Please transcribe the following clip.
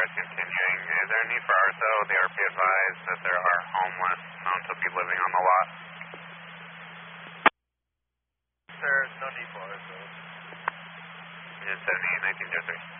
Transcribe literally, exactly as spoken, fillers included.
continuing. Is there a need for R S O? They are be advised that there are homeless known to be living on the lot. There's no need for R S O. Unit seventy-eight, nineteen oh three.